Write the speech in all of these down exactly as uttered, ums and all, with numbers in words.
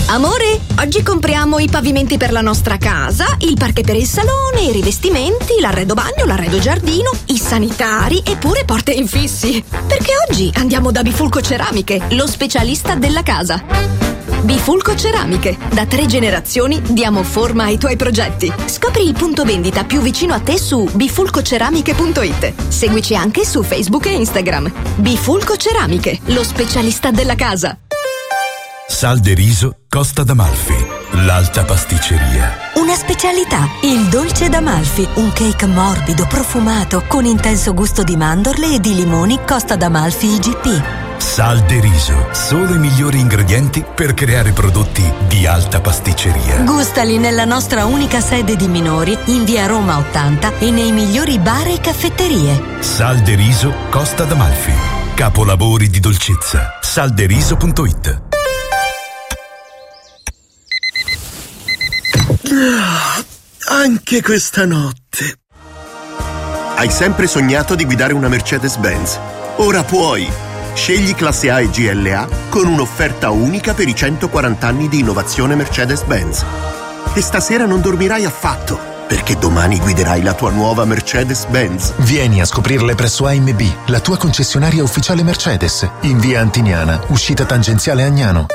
Amore, oggi compriamo i pavimenti per la nostra casa, il parquet per il salone, i rivestimenti, l'arredo bagno, l'arredo giardino, i sanitari e pure porte infissi. Perché oggi andiamo da Bifulco Ceramiche, lo specialista della casa. Bifulco Ceramiche, da tre generazioni diamo forma ai tuoi progetti. Scopri il punto vendita più vicino a te su bifulcoceramiche punto it. Seguici anche su Facebook e Instagram. Bifulco Ceramiche, lo specialista della casa. Sal de riso Costa d'Amalfi, l'alta pasticceria. Una specialità, il dolce d'Amalfi, un cake morbido, profumato, con intenso gusto di mandorle e di limoni Costa d'Amalfi I G P. Sal de riso, solo i migliori ingredienti per creare prodotti di alta pasticceria. Gustali nella nostra unica sede di minori in via Roma ottanta e nei migliori bar e caffetterie. Sal de riso Costa d'Amalfi, capolavori di dolcezza. salderiso punto it. Anche questa notte. Hai sempre sognato di guidare una Mercedes-Benz? Ora puoi! Scegli classe A e G L A con un'offerta unica per i centoquaranta anni di innovazione Mercedes-Benz. E stasera non dormirai affatto, perché domani guiderai la tua nuova Mercedes-Benz. Vieni a scoprirle presso A M B, la tua concessionaria ufficiale Mercedes, in via Antiniana, uscita tangenziale Agnano.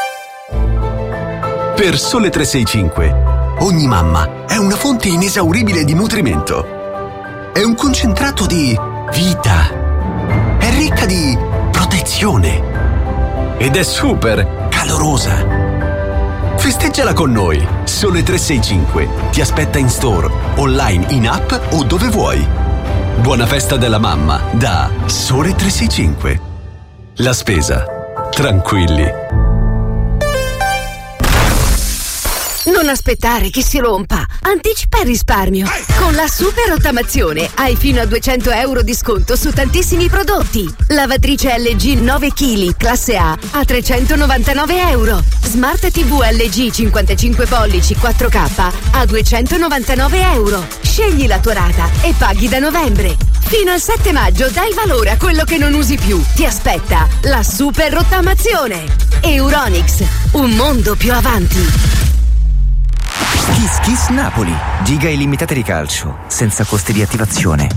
Per Sole trecentosessantacinque, ogni mamma è una fonte inesauribile di nutrimento. È un concentrato di vita. È ricca di protezione. Ed è super calorosa. Festeggiala con noi. Sole trecentosessantacinque ti aspetta in store, online, in app o dove vuoi. Buona festa della mamma da Sole trecentosessantacinque. La spesa. Tranquilli. Non aspettare che si rompa. Anticipa il risparmio. Con la super rottamazione hai fino a duecento euro di sconto su tantissimi prodotti. Lavatrice L G nove chili classe A a trecentonovantanove euro. Smart T V L G cinquantacinque pollici quattro K a duecentonovantanove euro. Scegli la tua rata e paghi da novembre. Fino al sette maggio dai valore a quello che non usi più. Ti aspetta la super rottamazione. Euronics, un mondo più avanti. Kiss Kiss Napoli, giga illimitate di calcio, senza costi di attivazione.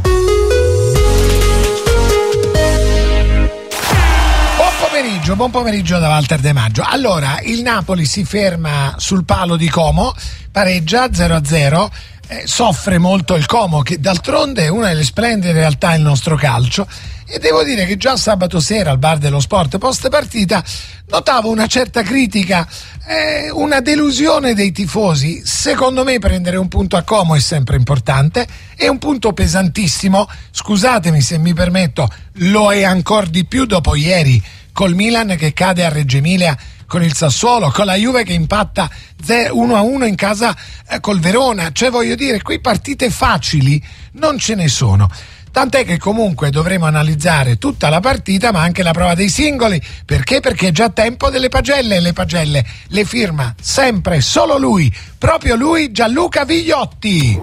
Buon pomeriggio, buon pomeriggio da Walter De Maggio. Allora, il Napoli si ferma sul palo di Como, pareggia zero a zero, eh, soffre molto il Como, che d'altronde è una delle splendide realtà del nostro calcio, e devo dire che già sabato sera al bar dello sport post partita notavo una certa critica, eh, una delusione dei tifosi. Secondo me prendere un punto a Como è sempre importante, è un punto pesantissimo, scusatemi se mi permetto, lo è ancora di più dopo ieri col Milan che cade a Reggio Emilia con il Sassuolo, con la Juve che impatta uno a uno in casa eh, col Verona. Cioè, voglio dire, qui partite facili non ce ne sono. Tant'è che comunque dovremo analizzare tutta la partita, ma anche la prova dei singoli. Perché? Perché è già tempo delle pagelle, e le pagelle le firma sempre solo lui, proprio lui, Gianluca Vigliotti.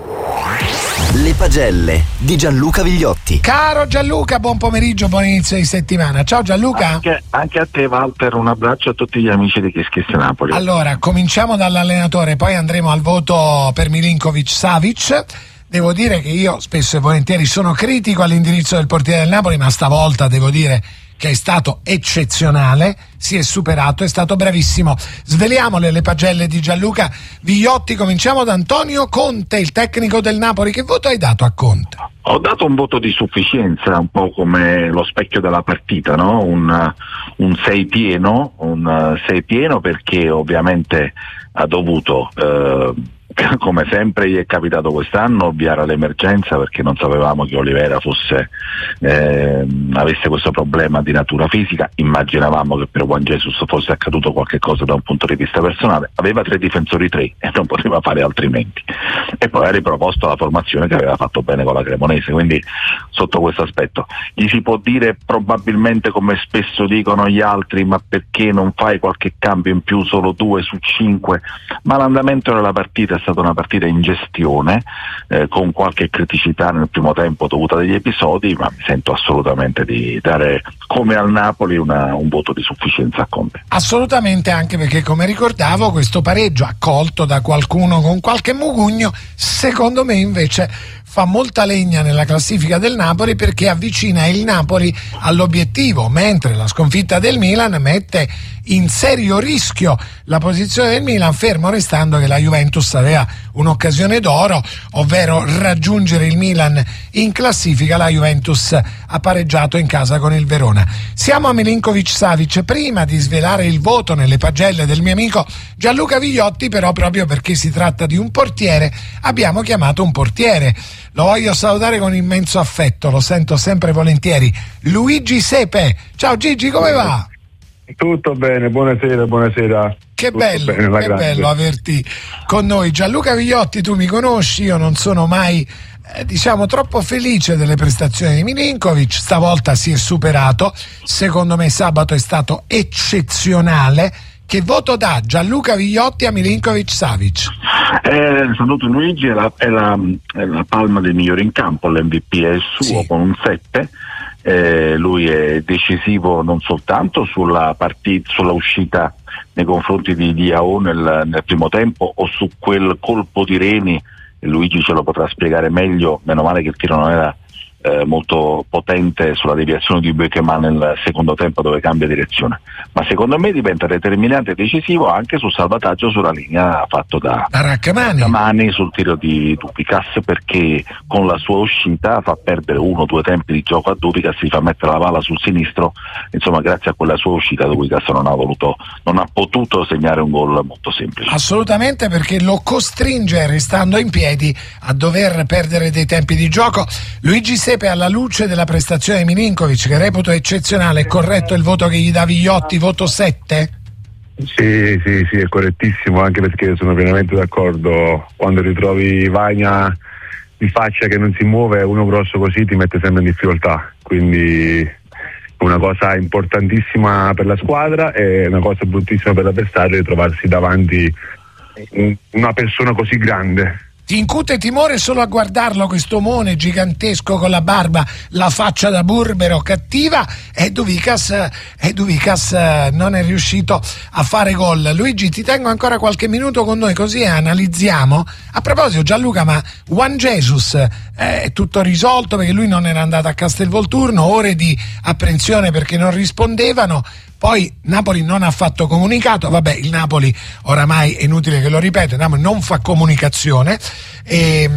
Le pagelle di Gianluca Vigliotti. Caro Gianluca, buon pomeriggio, buon inizio di settimana. Ciao Gianluca. Anche, anche a te Walter, un abbraccio a tutti gli amici di Kiss Kiss Napoli. Allora, cominciamo dall'allenatore, poi andremo al voto per Milinkovic-Savic. Devo dire che io spesso e volentieri sono critico all'indirizzo del portiere del Napoli, ma stavolta devo dire che è stato eccezionale, si è superato, è stato bravissimo. Sveliamole le pagelle di Gianluca Vigliotti. Cominciamo da Antonio Conte, il tecnico del Napoli. Che voto hai dato a Conte? Ho dato un voto di sufficienza, un po' come lo specchio della partita, no? Un, un sei pieno, un sei pieno perché ovviamente ha dovuto, eh, come sempre gli è capitato quest'anno, ovviare l'emergenza, perché non sapevamo che Olivera fosse eh, avesse questo problema di natura fisica. Immaginavamo che per Juan Jesus fosse accaduto qualche cosa da un punto di vista personale. Aveva tre difensori tre e non poteva fare altrimenti, e poi ha riproposto la formazione che aveva fatto bene con la Cremonese, quindi sotto questo aspetto gli si può dire probabilmente, come spesso dicono gli altri, ma perché non fai qualche cambio in più, solo due su cinque? Ma l'andamento della partita stata una partita in gestione, eh, con qualche criticità nel primo tempo dovuta dagli episodi, ma mi sento assolutamente di dare, come al Napoli, una, un voto di sufficienza a Conte. Assolutamente, anche perché, come ricordavo, questo pareggio accolto da qualcuno con qualche mugugno, secondo me invece fa molta legna nella classifica del Napoli, perché avvicina il Napoli all'obiettivo, mentre la sconfitta del Milan mette in serio rischio la posizione del Milan, fermo restando che la Juventus aveva un'occasione d'oro, ovvero raggiungere il Milan in classifica. La Juventus ha pareggiato in casa con il Verona. Siamo a Milinkovic-Savic. Prima di svelare il voto nelle pagelle del mio amico Gianluca Vigliotti, però, proprio perché si tratta di un portiere, abbiamo chiamato un portiere. Lo voglio salutare con immenso affetto, lo sento sempre volentieri, Luigi Sepe. Ciao Gigi, come va? Tutto bene, buonasera, buonasera. Che Tutto bello, bene, che bello averti con noi. Gianluca Vigliotti, tu mi conosci, io non sono mai eh, diciamo troppo felice delle prestazioni di Milinkovic, stavolta si è superato, secondo me sabato è stato eccezionale. Che voto dà Gianluca Vigliotti a Milinkovic-Savic? Eh, saluto Luigi, è la, è, la, è la palma del migliore in campo, l'M V P è il suo, sì, con un sette. Eh, lui è decisivo non soltanto sulla partita, sulla uscita nei confronti di Diao nel, nel primo tempo, o su quel colpo di Reni, e Luigi ce lo potrà spiegare meglio, meno male che il tiro non era eh, molto potente, sulla deviazione di Beukema nel secondo tempo dove cambia direzione, ma secondo me diventa determinante e decisivo anche sul salvataggio sulla linea fatto da, da Rachmani. Rachmani sul tiro di Dubikas, perché con la sua uscita fa perdere uno o due tempi di gioco a Dubikas, si fa mettere la palla sul sinistro, insomma grazie a quella sua uscita Dubikas non ha voluto, non ha potuto segnare un gol molto semplice. Assolutamente, perché lo costringe, restando in piedi, a dover perdere dei tempi di gioco. Luigi Sepe, alla luce della prestazione di Milinkovic, che reputo eccezionale, è corretto il voto che gli dà Vigliotti, voto sette? Sì, sì, sì, è correttissimo, anche perché sono pienamente d'accordo. Quando ritrovi Vagna di faccia che non si muove, uno grosso così ti mette sempre in difficoltà, quindi è una cosa importantissima per la squadra e una cosa bruttissima per l'avversario trovarsi davanti una persona così grande. Ti incute timore solo a guardarlo, questo omone gigantesco con la barba, la faccia da burbero cattiva, e Dubikas, e Dubikas non è riuscito a fare gol. Luigi, ti tengo ancora qualche minuto con noi, così analizziamo. A proposito, Gianluca, ma Juan Jesus è tutto risolto, perché lui non era andato a Castelvolturno, ore di apprensione perché non rispondevano. Poi Napoli non ha fatto comunicato, vabbè, il Napoli oramai è inutile che lo ripeta, il Napoli non fa comunicazione, e,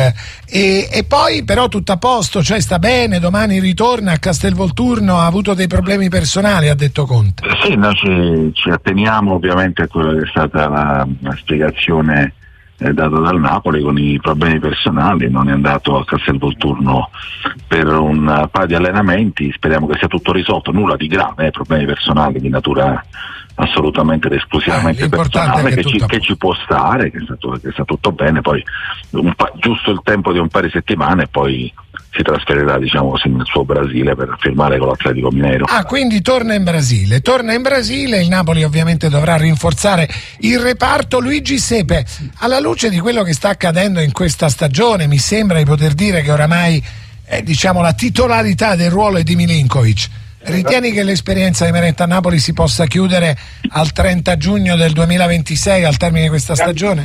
e, e poi però tutto a posto, cioè sta bene, domani ritorna a Castelvolturno, ha avuto dei problemi personali, ha detto Conte. Sì, noi ci, ci atteniamo ovviamente a quella che è stata la, la spiegazione data dal Napoli con i problemi personali, non è andato a Castelvolturno per un paio di allenamenti, speriamo che sia tutto risolto, nulla di grave, eh, problemi personali di natura assolutamente ed esclusivamente eh, personale, che, che, ci, che ci può stare, che sta, che sta tutto bene, poi un pa- giusto il tempo di un paio di settimane e poi si trasferirà, diciamo così, nel suo Brasile per firmare con l'Atletico Mineiro. Ah, quindi torna in Brasile, torna in Brasile, il Napoli ovviamente dovrà rinforzare il reparto. Luigi Sepe, alla luce di quello che sta accadendo in questa stagione, mi sembra di poter dire che oramai eh, diciamo la titolarità del ruolo è di Milinkovic. Ritieni che l'esperienza di Meretta a Napoli si possa chiudere al trenta giugno del duemilaventisei, al termine di questa stagione?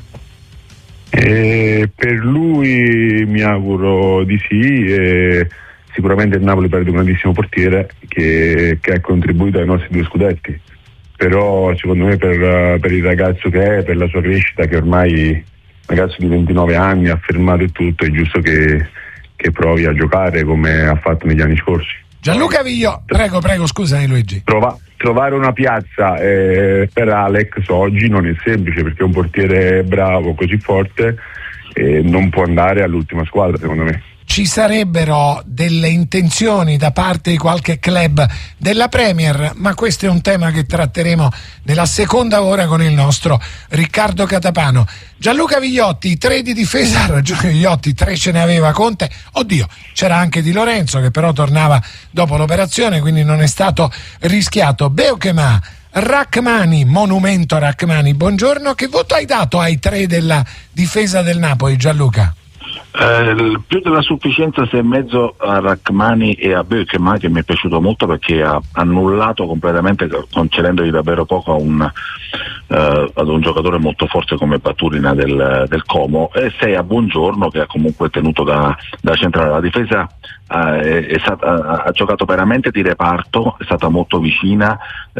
Eh, per lui mi auguro di sì, eh, sicuramente il Napoli perde un grandissimo portiere che, che ha contribuito ai nostri due scudetti, però secondo me per, per il ragazzo che è, per la sua crescita, che ormai ragazzo di ventinove anni ha fermato e tutto, è giusto che, che provi a giocare come ha fatto negli anni scorsi. Gianluca Viglio, prego, prego, scusami Luigi. Trova, trovare una piazza eh, per Alex oggi non è semplice, perché un portiere bravo, così forte, eh, non può andare all'ultima squadra, secondo me. Ci sarebbero delle intenzioni da parte di qualche club della Premier, ma questo è un tema che tratteremo nella seconda ora con il nostro Riccardo Catapano. Gianluca Vigliotti, tre di difesa, ha ragione Vigliotti, tre ce ne aveva Conte, oddio, c'era anche Di Lorenzo che però tornava dopo l'operazione, quindi non è stato rischiato. Beukema Rachmani, monumento Rachmani, buongiorno. Che voto hai dato ai tre della difesa del Napoli, Gianluca? Eh, più della sufficienza sei e mezzo a Rachmani e a Bökeman, che mi è piaciuto molto perché ha annullato completamente, concedendogli davvero poco a un, eh, ad un giocatore molto forte come Baturina del, del Como, e sei a Buongiorno, che ha comunque tenuto da, da centrale. La difesa eh, è stata, ha, ha giocato veramente di reparto, è stata molto vicina,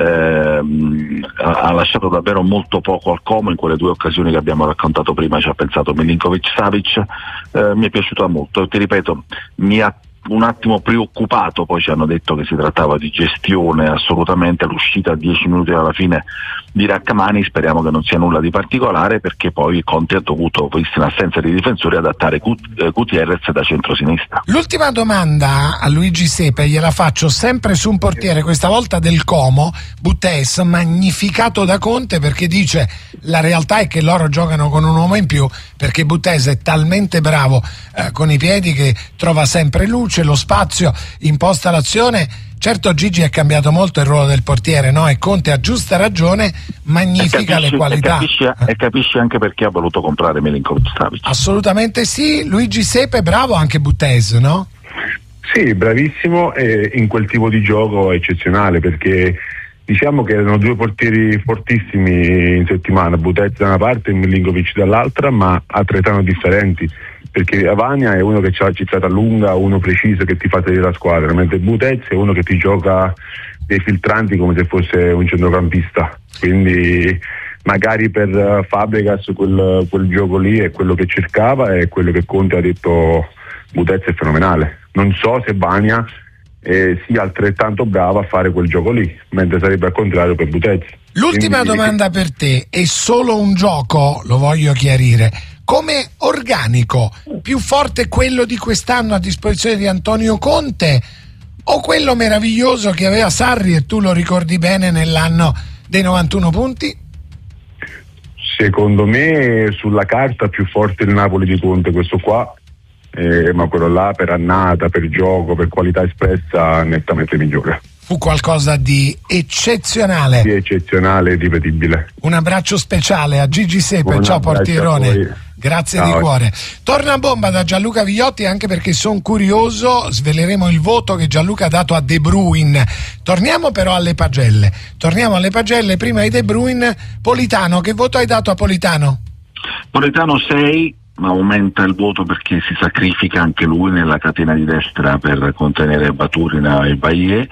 ehm, ha, ha lasciato davvero molto poco al Como in quelle due occasioni che abbiamo raccontato prima. Ci ha pensato Milinkovic-Savic. Eh, mi è piaciuta molto, ti ripeto, mi ha un attimo preoccupato, poi ci hanno detto che si trattava di gestione assolutamente, l'uscita a dieci minuti dalla fine di Rachmani, speriamo che non sia nulla di particolare, perché poi Conte ha dovuto, vista in assenza di difensori, adattare Gutierrez da centrosinistra. L'ultima domanda a Luigi Sepe gliela faccio sempre su un portiere, questa volta del Como, Butés, magnificato da Conte, perché dice la realtà è che loro giocano con un uomo in più, perché Butés è talmente bravo eh, con i piedi che trova sempre luce, lo spazio, imposta l'azione. Certo, Gigi è cambiato molto il ruolo del portiere, no? E Conte a giusta ragione magnifica capisci, le qualità. E capisci, e capisci anche perché ha voluto comprare Milinkovic-Savic. Assolutamente sì. Luigi Sepe, bravo anche Butés, no? Sì, bravissimo, e in quel tipo di gioco eccezionale, perché diciamo che erano due portieri fortissimi in settimana, Butés da una parte e Milinkovic dall'altra, ma altrettanto differenti, perché Avania è uno che ha la gittata lunga, uno preciso che ti fa tenere la squadra, mentre Butés è uno che ti gioca dei filtranti come se fosse un centrocampista. Quindi magari per Fabregas quel, quel gioco lì è quello che cercava, e quello che Conte ha detto Butés è fenomenale. Non so se Vania eh, sia altrettanto brava a fare quel gioco lì, mentre sarebbe al contrario per Butés. L'ultima Quindi... domanda per te, è solo un gioco, lo voglio chiarire, come organico, più forte quello di quest'anno a disposizione di Antonio Conte o quello meraviglioso che aveva Sarri, e tu lo ricordi bene, nell'anno dei novantuno punti? Secondo me sulla carta più forte il Napoli di Conte questo qua, eh, ma quello là per annata, per gioco, per qualità espressa nettamente migliore. Fu qualcosa di eccezionale. Di eccezionale e ripetibile. Un abbraccio speciale a Gigi Sepe, Un ciao portierone. Grazie Ciao. Di cuore. Torna a bomba da Gianluca Vigliotti, anche perché sono curioso, sveleremo il voto che Gianluca ha dato a De Bruyne. Torniamo però alle pagelle. Torniamo alle pagelle, prima di De Bruyne. Politano, che voto hai dato a Politano? Politano sei, ma aumenta il voto perché si sacrifica anche lui nella catena di destra per contenere Baturina e Bailly,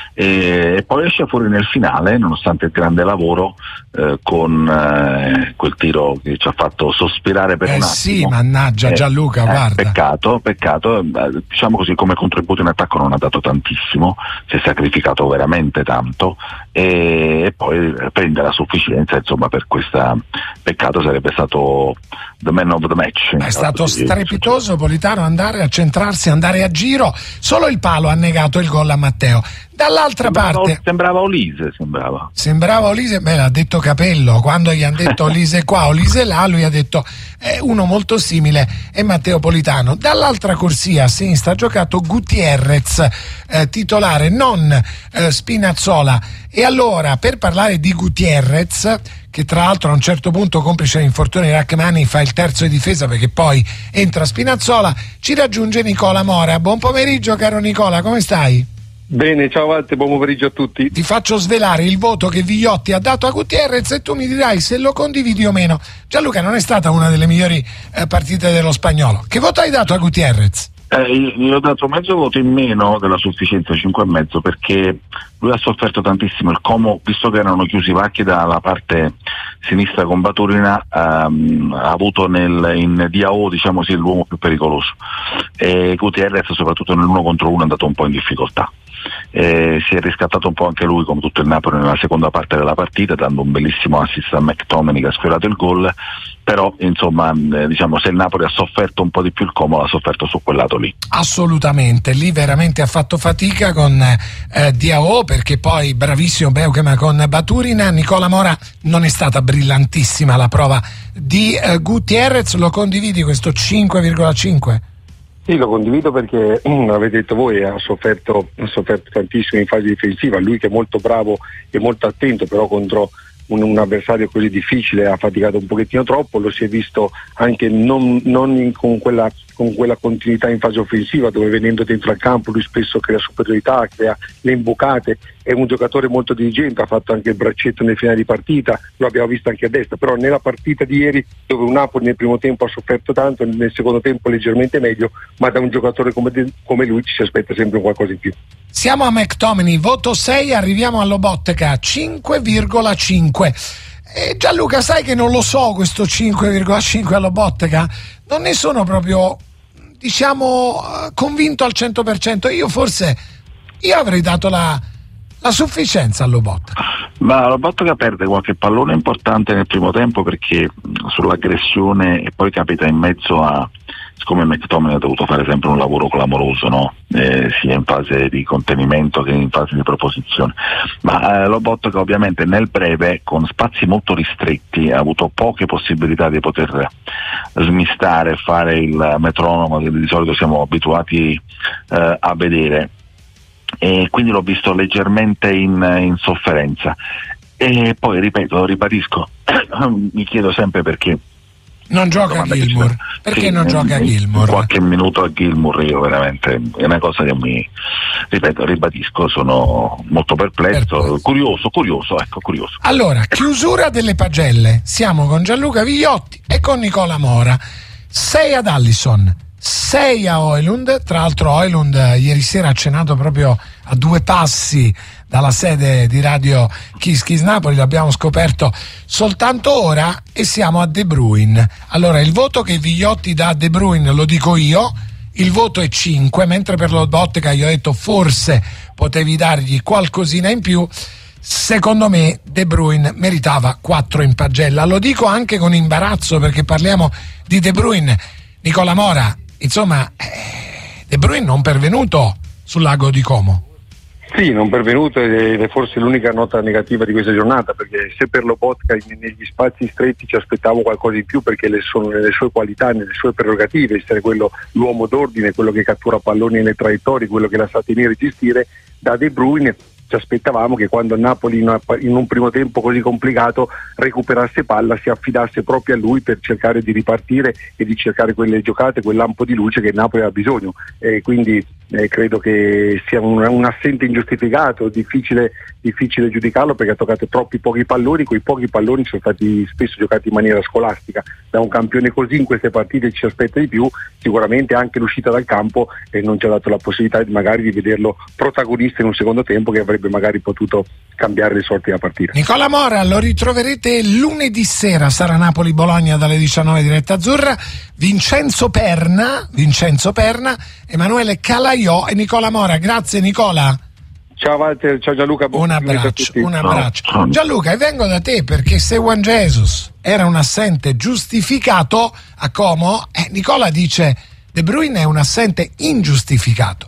e, e poi esce fuori nel finale nonostante il grande lavoro eh, con eh, quel tiro che ci ha fatto sospirare per eh un attimo. Sì, mannaggia Gianluca, eh, guarda. Eh, peccato, peccato, diciamo così, come contributo in attacco non ha dato tantissimo, si è sacrificato veramente tanto, e, e poi prende la sufficienza, insomma, per questa, peccato, sarebbe stato the man of the match. È stato strepitoso Politano, andare a centrarsi, andare a giro, solo il palo ha negato il gol a Matteo. Dall'altra sembrava, parte sembrava Olise, sembrava. Sembrava Olise, beh, l'ha detto Capello, quando gli hanno detto Olise qua, Olise là, lui ha detto eh, uno molto simile è Matteo Politano. Dall'altra corsia a sinistra ha giocato Gutierrez, eh, titolare, non eh, Spinazzola. E allora, per parlare di Gutierrez, che tra l'altro a un certo punto, complice l'infortunio di Rachmani, fa il terzo di difesa perché poi entra Spinazzola, ci raggiunge Nicola Mora. Buon pomeriggio caro Nicola, come stai? Bene, ciao Walter, buon pomeriggio a tutti. Ti faccio svelare il voto che Vigliotti ha dato a Gutierrez e tu mi dirai se lo condividi o meno. Gianluca, non è stata una delle migliori eh, partite dello spagnolo. Che voto hai dato a Gutierrez? Eh, gli ho dato mezzo voto in meno della sufficienza, cinque e mezzo, perché lui ha sofferto tantissimo. Il Como, visto che erano chiusi i vacchi dalla parte sinistra con Baturina, ehm, ha avuto nel, in D A O, diciamo sì, l'uomo più pericoloso, e Gutierrez soprattutto nell'uno contro uno è andato un po' in difficoltà. Eh, si è riscattato un po' anche lui, come tutto il Napoli, nella seconda parte della partita, dando un bellissimo assist a McTominay che ha sfiorato il gol. Però insomma, eh, diciamo, se il Napoli ha sofferto un po' di più, il Como l'ha sofferto su quel lato lì. Assolutamente, lì veramente ha fatto fatica con eh, D A O, perché poi bravissimo Beukema con Baturina. Nicola Mora non è stata brillantissima la prova di eh, Gutierrez. Lo condividi questo cinque virgola cinque? Sì, lo condivido perché mm, avete detto voi, ha sofferto, ha sofferto tantissimo in fase difensiva, lui che è molto bravo e molto attento, però contro un, un avversario così difficile ha faticato un pochettino troppo, lo si è visto anche non, non in, con, quella, con quella continuità in fase offensiva, dove venendo dentro al campo lui spesso crea superiorità, crea le imbucate, è un giocatore molto dirigente, ha fatto anche il braccetto nel finale di partita, lo abbiamo visto anche a destra, però nella partita di ieri, dove un Napoli nel primo tempo ha sofferto tanto, nel secondo tempo leggermente meglio, ma da un giocatore come, de- come lui ci si aspetta sempre qualcosa in più. Siamo a McTominay, voto sei, arriviamo all'Lobotka, cinque virgola cinque. E Gianluca, sai che non lo so questo cinque virgola cinque all'Lobotka? Non ne sono proprio, diciamo, convinto al cento per cento. Io forse, io avrei dato la, la sufficienza all'Lobotka. Ma Lobotka perde qualche pallone importante nel primo tempo perché sull'aggressione, e poi capita in mezzo a, siccome McTominay ha dovuto fare sempre un lavoro clamoroso, no? Eh, sia in fase di contenimento che in fase di proposizione, ma eh, Lobotka ovviamente nel breve, con spazi molto ristretti, ha avuto poche possibilità di poter smistare e fare il metronomo che di solito siamo abituati eh, a vedere, e quindi l'ho visto leggermente in, in sofferenza. E poi ripeto, ribadisco, mi chiedo sempre perché non gioca Gilmour, perché sì, non gioca Gilmour? Qualche minuto a Gilmour, io veramente è una cosa che mi, ripeto, ribadisco, sono molto perplesso, perplesso. curioso, curioso, ecco, curioso. Allora, chiusura delle pagelle, siamo con Gianluca Vigliotti e con Nicola Mora. sei ad Allison, sei a Højlund, tra l'altro Højlund ieri sera ha cenato proprio a due passi dalla sede di Radio Kiss Kiss Napoli, l'abbiamo scoperto soltanto ora, e siamo a De Bruyne. Allora, il voto che Vigliotti dà a De Bruyne lo dico io, il voto è cinque, mentre per Lobotka io ho detto forse potevi dargli qualcosina in più. Secondo me De Bruyne meritava quattro in pagella, lo dico anche con imbarazzo perché parliamo di De Bruyne. Nicola Mora, insomma, eh, De Bruyne non pervenuto sul lago di Como. Sì, non pervenuto, ed è forse l'unica nota negativa di questa giornata, perché se per Lobotka negli spazi stretti ci aspettavo qualcosa in più, perché le sono nelle sue qualità, nelle sue prerogative, essere quello l'uomo d'ordine, quello che cattura palloni nelle traiettorie, quello che la sa tenere e gestire, da De Bruyne ci aspettavamo che quando il Napoli in, una, in un primo tempo così complicato recuperasse palla, si affidasse proprio a lui per cercare di ripartire e di cercare quelle giocate, quel lampo di luce che il Napoli ha bisogno, e quindi eh, credo che sia un, un assente ingiustificato, difficile, difficile giudicarlo perché ha toccato troppi pochi palloni, quei pochi palloni sono stati spesso giocati in maniera scolastica. Da un campione così in queste partite ci aspetta di più, sicuramente anche l'uscita dal campo e non ci ha dato la possibilità di, magari di vederlo protagonista in un secondo tempo che avrebbe magari potuto cambiare le sorti della partita. Nicola Mora lo ritroverete lunedì sera, sarà Napoli-Bologna dalle diciannove, diretta azzurra. Vincenzo Perna, Vincenzo Perna, Emanuele Calaiò e Nicola Mora. Grazie Nicola. Ciao Walter, ciao Gianluca. Un abbraccio, un abbraccio. Gianluca, e vengo da te perché se Juan Jesus era un assente giustificato a Como, eh, Nicola dice De Bruyne è un assente ingiustificato.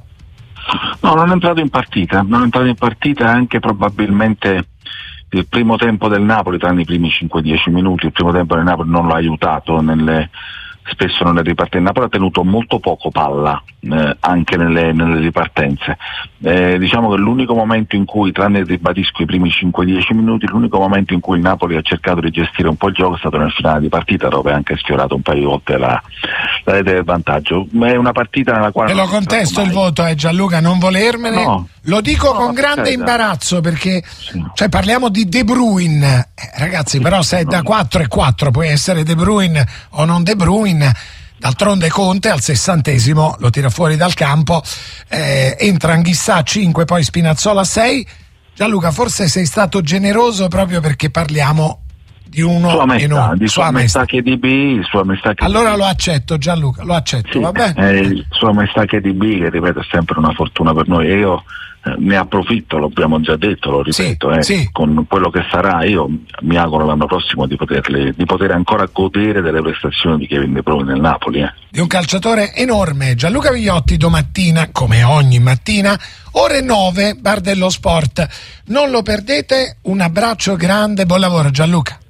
No, non è entrato in partita, non è entrato in partita anche probabilmente il primo tempo del Napoli, tranne i primi cinque dieci minuti, il primo tempo del Napoli non l'ha aiutato nelle, spesso nelle ripartenze. Il Napoli ha tenuto molto poco palla eh, anche nelle, nelle ripartenze. Eh, diciamo che l'unico momento in cui, tranne ribadisco i primi cinque dieci minuti, l'unico momento in cui il Napoli ha cercato di gestire un po' il gioco è stato nel finale di partita, dove ha anche sfiorato un paio di volte la, la rete del vantaggio. Ma è una partita nella quale... Te lo contesto il voto, eh Gianluca, non volermene. No. Lo dico no, con grande certo. imbarazzo perché sì. cioè, parliamo di De Bruyne, eh, ragazzi, sì, però se è no. da quattro e quattro puoi essere De Bruyne o non De Bruyne. D'altronde Conte al sessantesimo lo tira fuori dal campo, eh, entra Anghissà a cinque, poi Spinazzola a sei. Gianluca, forse sei stato generoso proprio perché parliamo di uno sua maestà, e non di sua maestà che D B, sua maestà che allora D B. Lo accetto Gianluca, lo accetto, sì, va bene? Eh, sua maestà che D B, che ripeto è sempre una fortuna per noi, e io eh, ne approfitto, lo abbiamo già detto, lo ripeto, sì, eh, sì. con quello che sarà io mi auguro l'anno prossimo di poterle, di poter ancora godere delle prestazioni di Kevin De Bruyne nel Napoli. Eh. Di un calciatore enorme. Gianluca Vigliotti domattina, come ogni mattina, ore nove, Bar dello Sport. Non lo perdete, un abbraccio grande, buon lavoro Gianluca.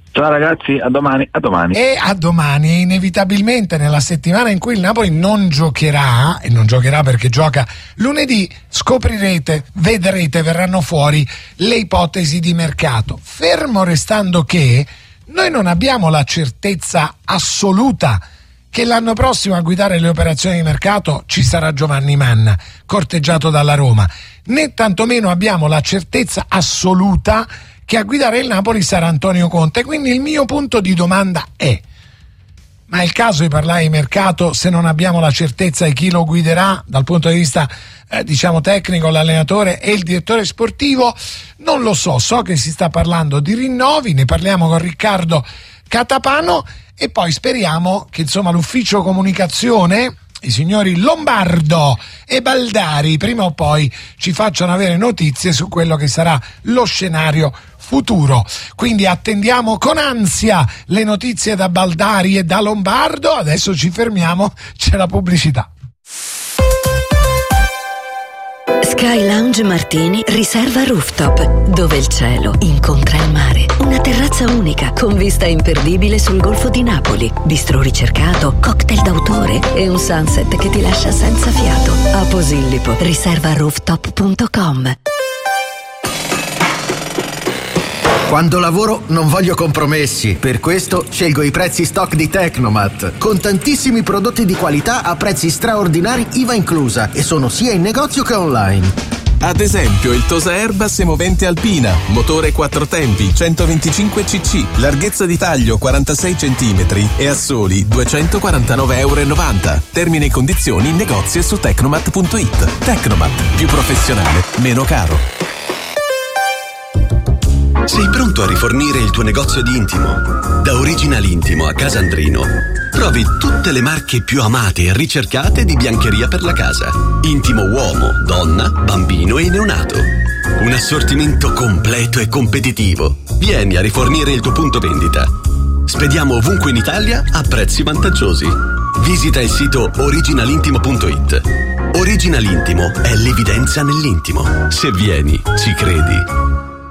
Ciao ragazzi, a domani, a domani. E a domani, inevitabilmente nella settimana in cui il Napoli non giocherà, e non giocherà perché gioca lunedì, scoprirete, vedrete, verranno fuori le ipotesi di mercato. Fermo restando che noi non abbiamo la certezza assoluta che l'anno prossimo a guidare le operazioni di mercato ci sarà Giovanni Manna, corteggiato dalla Roma, né tantomeno abbiamo la certezza assoluta che a guidare il Napoli sarà Antonio Conte. Quindi il mio punto di domanda è: ma è il caso di parlare di mercato se non abbiamo la certezza di chi lo guiderà dal punto di vista eh, diciamo tecnico, l'allenatore e il direttore sportivo? Non lo so, so che si sta parlando di rinnovi, ne parliamo con Riccardo Catapano e poi speriamo che insomma l'ufficio comunicazione, i signori Lombardo e Baldari, prima o poi ci facciano avere notizie su quello che sarà lo scenario futuro. Quindi attendiamo con ansia le notizie da Baldari e da Lombardo. Adesso ci fermiamo, c'è la pubblicità. Sky Lounge Martini riserva rooftop, dove il cielo incontra il mare. Una terrazza unica con vista imperdibile sul Golfo di Napoli, bistro ricercato, cocktail d'autore e un sunset che ti lascia senza fiato. A Posillipo, riserva rooftop punto com. Quando lavoro non voglio compromessi, per questo scelgo i prezzi stock di Tecnomat, con tantissimi prodotti di qualità a prezzi straordinari I V A inclusa, e sono sia in negozio che online. Ad esempio il Tosa Airbus semovente Alpina, motore quattro tempi, centoventicinque cc, larghezza di taglio quarantasei centimetri e a soli duecentoquarantanove virgola novanta euro. Termini e condizioni in negozio e su tecnomat punto it. Tecnomat, più professionale, meno caro. Sei pronto a rifornire il tuo negozio di intimo? Da Original Intimo a Casandrino trovi tutte le marche più amate e ricercate di biancheria per la casa. Intimo uomo, donna, bambino e neonato. Un assortimento completo e competitivo. Vieni a rifornire il tuo punto vendita. Spediamo ovunque in Italia a prezzi vantaggiosi. Visita il sito original intimo punto it. Original Intimo è l'evidenza nell'intimo. Se vieni, ci credi.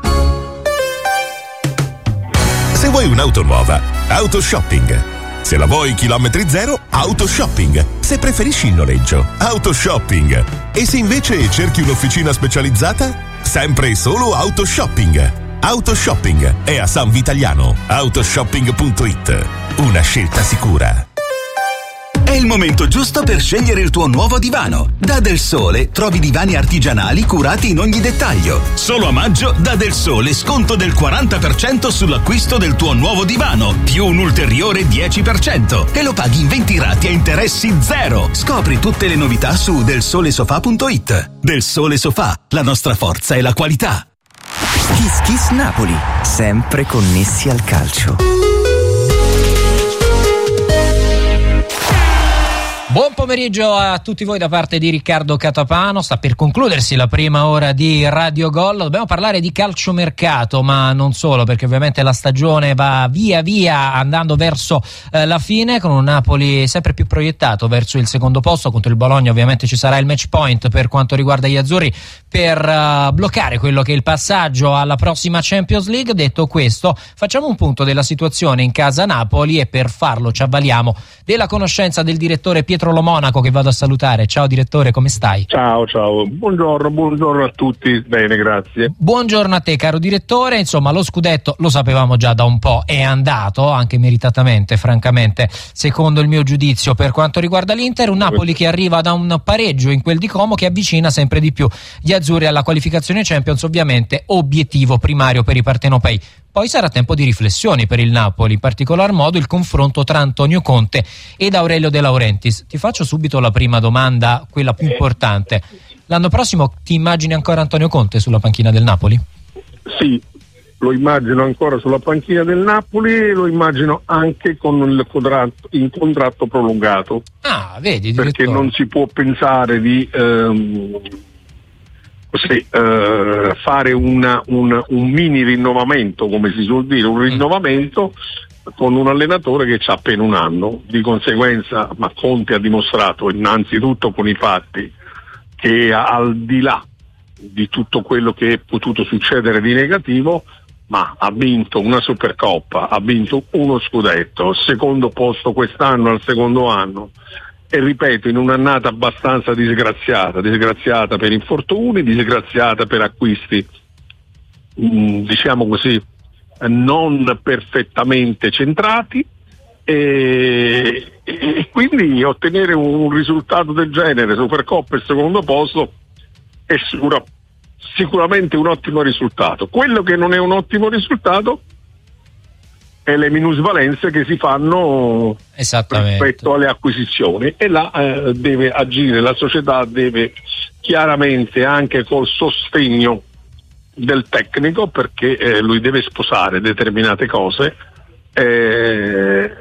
Se vuoi un'auto nuova, Autoshopping. Se la vuoi chilometri zero, Autoshopping. Se preferisci il noleggio, Autoshopping. E se invece cerchi un'officina specializzata, sempre e solo Autoshopping. Autoshopping è a San Vitaliano. Autoshopping punto it. Una scelta sicura. È il momento giusto per scegliere il tuo nuovo divano. Da Del Sole trovi divani artigianali curati in ogni dettaglio. Solo a maggio da Del Sole sconto del quaranta per cento sull'acquisto del tuo nuovo divano, più un ulteriore dieci per cento, e lo paghi in venti rate a interessi zero. Scopri tutte le novità su del sole sofà punto it. Del Sole Sofà, la nostra forza è la qualità. Kiss Kiss Napoli, sempre connessi al calcio. Buon pomeriggio a tutti voi da parte di Riccardo Catapano. Sta per concludersi la prima ora di Radio Gol. Dobbiamo parlare di calciomercato, ma non solo, perché ovviamente la stagione va via via andando verso eh, la fine, con un Napoli sempre più proiettato verso il secondo posto. Contro il Bologna ovviamente ci sarà il match point per quanto riguarda gli azzurri per uh, bloccare quello che è il passaggio alla prossima Champions League. Detto questo, facciamo un punto della situazione in casa Napoli e per farlo ci avvaliamo della conoscenza del direttore Pietro Lo Monaco, che vado a salutare. Ciao direttore, come stai? Ciao, ciao, buongiorno, buongiorno a tutti, bene, grazie. Buongiorno a te caro direttore. Insomma, lo scudetto lo sapevamo già da un po', è andato anche meritatamente, francamente, secondo il mio giudizio, per quanto riguarda l'Inter. Un Napoli che arriva da un pareggio in quel di Como, che avvicina sempre di più gli azzurri alla qualificazione Champions, ovviamente obiettivo primario per i partenopei. Poi sarà tempo di riflessioni per il Napoli, in particolar modo il confronto tra Antonio Conte ed Aurelio De Laurentiis. Ti faccio subito la prima domanda, quella più importante. L'anno prossimo ti immagini ancora Antonio Conte sulla panchina del Napoli? Sì, lo immagino ancora sulla panchina del Napoli, lo immagino anche con il contratto, in contratto prolungato. Ah, vedi, perché non si può pensare di ehm, Sì, eh, fare una, un, un mini rinnovamento, come si suol dire, un rinnovamento con un allenatore che ha appena un anno. Di conseguenza, ma Conte ha dimostrato innanzitutto con i fatti che al di là di tutto quello che è potuto succedere di negativo, ma ha vinto una Supercoppa, ha vinto uno scudetto, secondo posto quest'anno al secondo anno, e ripeto, in un'annata abbastanza disgraziata, disgraziata per infortuni, disgraziata per acquisti, mh, diciamo così, non perfettamente centrati, e, e quindi ottenere un risultato del genere, Supercoppa e secondo posto, è sicura, sicuramente un ottimo risultato. Quello che non è un ottimo risultato è le minusvalenze che si fanno rispetto alle acquisizioni, e là eh, deve agire la società, deve chiaramente, anche col sostegno del tecnico, perché eh, lui deve sposare determinate cose. eh,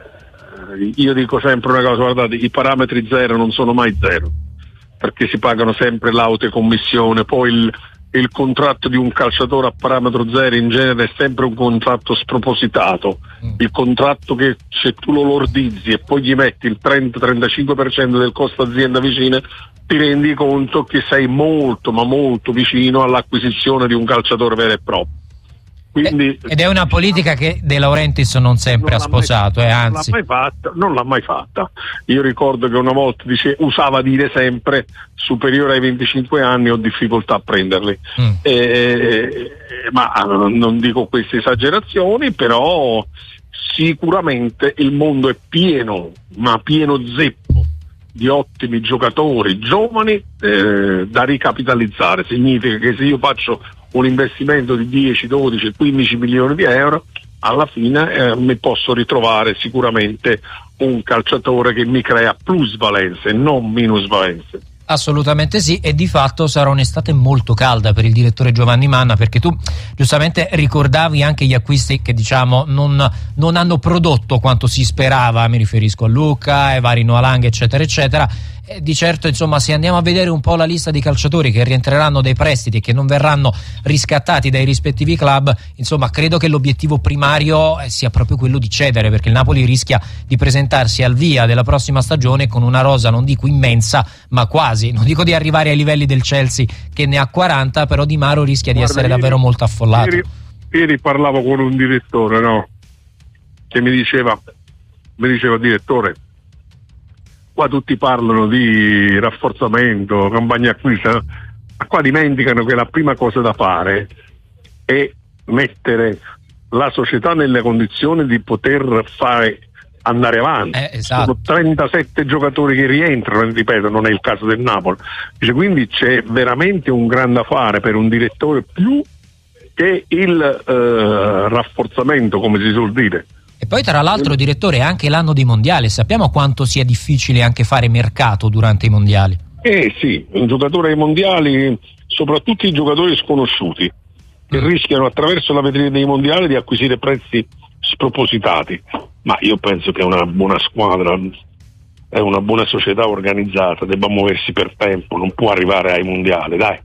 io dico sempre una cosa: guardate, i parametri zero non sono mai zero, perché si pagano sempre l'auto e commissione, poi il il contratto di un calciatore a parametro zero in genere è sempre un contratto spropositato, mm. il contratto che se tu lo lordizzi e poi gli metti il trenta trentacinque per cento del costo azienda vicina, ti rendi conto che sei molto ma molto vicino all'acquisizione di un calciatore vero e proprio. Quindi, ed è una politica che De Laurentiis non sempre non ha sposato, mai, eh, non anzi l'ha mai fatta, non l'ha mai fatta. Io ricordo che una volta dice, usava dire sempre: superiore ai venticinque anni ho difficoltà a prenderli. Mm. Eh, ma non dico queste esagerazioni, però sicuramente il mondo è pieno, ma pieno zeppo di ottimi giocatori giovani eh, da ricapitalizzare. Significa che se io faccio un investimento di dieci, dodici, quindici milioni di euro, alla fine eh, mi posso ritrovare sicuramente un calciatore che mi crea plusvalenze, non minusvalenze. Assolutamente sì, e di fatto sarà un'estate molto calda per il direttore Giovanni Manna, perché tu giustamente ricordavi anche gli acquisti che diciamo non, non hanno prodotto quanto si sperava. Mi riferisco a Luca, e vari Noah Lang, eccetera eccetera. E di certo, insomma, se andiamo a vedere un po' la lista di calciatori che rientreranno dai prestiti e che non verranno riscattati dai rispettivi club, insomma, credo che l'obiettivo primario sia proprio quello di cedere, perché il Napoli rischia di presentarsi al via della prossima stagione con una rosa, non dico immensa, ma quasi. Non dico di arrivare ai livelli del Chelsea che ne ha quaranta, però Di Maro rischia Guarda, di essere ieri, davvero molto affollato. Ieri, ieri parlavo con un direttore, no? Che mi diceva, mi diceva direttore, qua tutti parlano di rafforzamento, campagna acquisto, ma qua dimenticano che la prima cosa da fare è mettere la società nelle condizioni di poter fare andare avanti. Eh, esatto. Sono trentasette giocatori che rientrano, ripeto, non è il caso del Napoli. Dice, quindi c'è veramente un grande affare per un direttore, più che il eh, rafforzamento, come si suol dire. E poi tra l'altro, direttore, è anche l'anno dei mondiali, sappiamo quanto sia difficile anche fare mercato durante i mondiali. Eh sì, un giocatore ai mondiali, soprattutto i giocatori sconosciuti, che mm. rischiano attraverso la vetrina dei mondiali di acquisire prezzi spropositati, ma io penso che è una buona squadra, è una buona società organizzata, debba muoversi per tempo, non può arrivare ai mondiali, dai,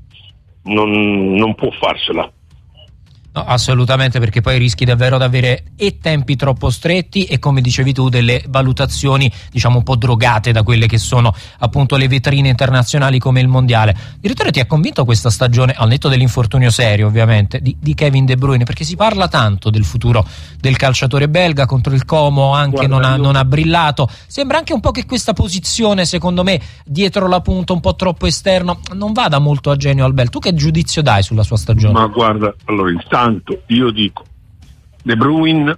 non, non può farsela. No, assolutamente, perché poi rischi davvero di avere e tempi troppo stretti e, come dicevi tu, delle valutazioni diciamo un po' drogate da quelle che sono appunto le vetrine internazionali come il mondiale. Direttore, ti ha convinto questa stagione, al netto dell'infortunio serio ovviamente, di, di Kevin De Bruyne? Perché si parla tanto del futuro del calciatore belga, contro il Como anche Guarda, non, ha, io... non ha brillato. Sembra anche un po' che questa posizione, secondo me, dietro la punta, un po' troppo esterno, non vada molto a genio al bel. Tu che giudizio dai sulla sua stagione? Ma guarda, allora intanto io dico, De Bruyne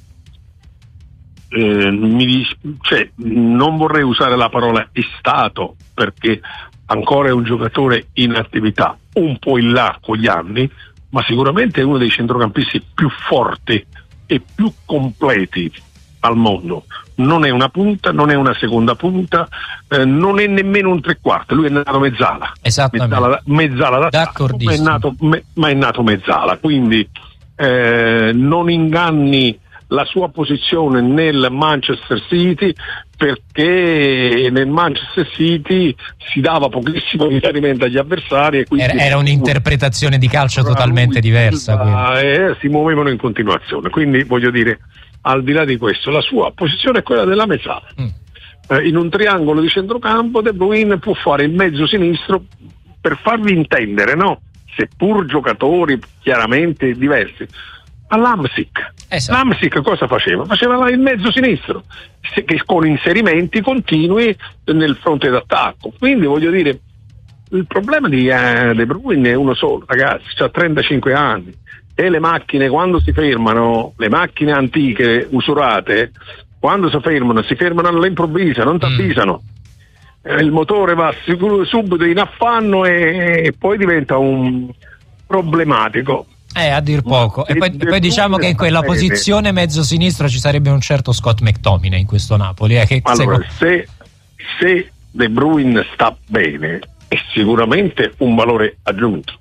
eh, mi dis- cioè, non vorrei usare la parola è stato, perché ancora è un giocatore in attività, un po' in là con gli anni, ma sicuramente è uno dei centrocampisti più forti e più completi al mondo. Non è una punta, non è una seconda punta, eh, non è nemmeno un tre quarti, lui è nato mezzala. Esattamente. Mezzala, mezzala da D'accordissimo. ma è nato, me, ma è nato mezzala, quindi eh, non inganni la sua posizione nel Manchester City, perché nel Manchester City si dava pochissimo riferimento agli avversari e quindi era, era un'interpretazione di calcio totalmente diversa, eh, si muovevano in continuazione, quindi voglio dire, al di là di questo, la sua posizione è quella della mezzala. Mm. Eh, in un triangolo di centrocampo De Bruyne può fare il mezzo sinistro, per farvi intendere, no? Seppur giocatori chiaramente diversi. all'Amsic. Esatto. L'Amsic cosa faceva? Faceva il mezzo sinistro, se, che con inserimenti continui nel fronte d'attacco. Quindi voglio dire, il problema di eh, De Bruyne è uno solo, ragazzi, ha trentacinque anni e le macchine quando si fermano, le macchine antiche, usurate, quando si fermano, si fermano all'improvviso, non ti avvisano. Mm. Il motore va sicuro, subito in affanno e, e poi diventa un problematico. Eh, a dir poco. E poi, poi diciamo che in quella posizione mezzo sinistro ci sarebbe un certo Scott McTominay in questo Napoli. Eh, che allora, secondo... se, se De Bruyne sta bene, è sicuramente un valore aggiunto.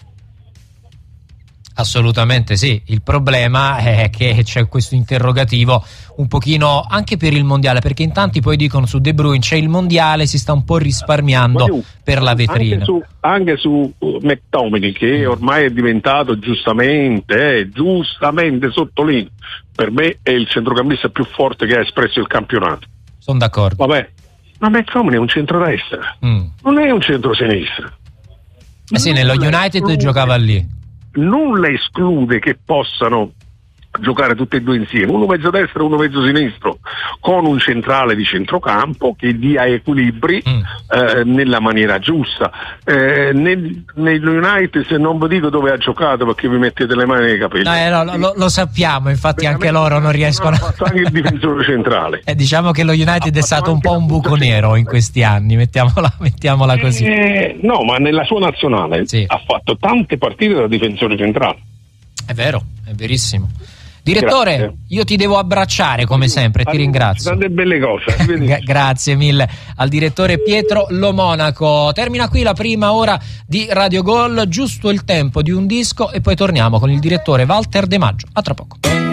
Assolutamente sì, il problema è che c'è questo interrogativo un pochino anche per il mondiale, perché in tanti poi dicono su De Bruyne c'è il mondiale, si sta un po' risparmiando io, per la vetrina. Anche su, anche su uh, McTominay, che ormai è diventato giustamente, eh, giustamente sottolineo, per me è il centrocampista più forte che ha espresso il campionato. Sono d'accordo. Vabbè, ma McTominay è un centrodestra, mm. non è un centrosinistra. Eh sì, nello United esclude, giocava lì. Nulla esclude che possano giocare tutti e due insieme, uno mezzo destro e uno mezzo sinistro, con un centrale di centrocampo che dia equilibri mm. eh, nella maniera giusta. Eh, nel, nell'United, se non vi dico dove ha giocato perché vi mettete le mani nei capelli. No, eh, no, lo, lo sappiamo, infatti anche loro non riescono. Ha fatto anche il difensore centrale. Eh, diciamo che lo United ha è stato un po' un buco nero in questi anni, mettiamola, mettiamola così. Eh, no, ma nella sua nazionale sì. ha fatto tante partite da difensore centrale. È vero, è verissimo. Direttore, grazie. Io ti devo abbracciare come sempre, ti ringrazio. Tante belle cose. Grazie mille al direttore Pietro Lo Monaco. Termina qui la prima ora di Radio Gol, giusto il tempo di un disco e poi torniamo con il direttore Walter De Maggio. A tra poco.